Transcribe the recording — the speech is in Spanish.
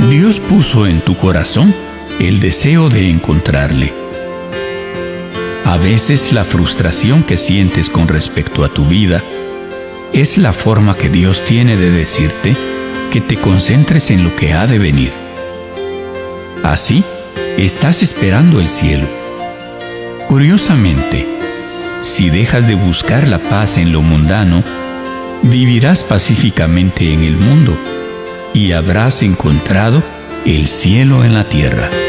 Dios puso en tu corazón el deseo de encontrarle. A veces la frustración que sientes con respecto a tu vida es la forma que Dios tiene de decirte que te concentres en lo que ha de venir. Así, estás esperando el cielo. Curiosamente, si dejas de buscar la paz en lo mundano, vivirás pacíficamente en el mundo y habrás encontrado el cielo en la tierra.